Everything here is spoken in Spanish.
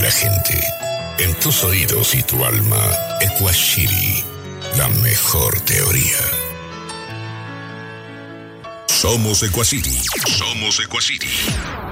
la gente. En tus oídos y tu alma, Equashiri, la mejor teoría. Somos Equashiri. Somos Equashiri.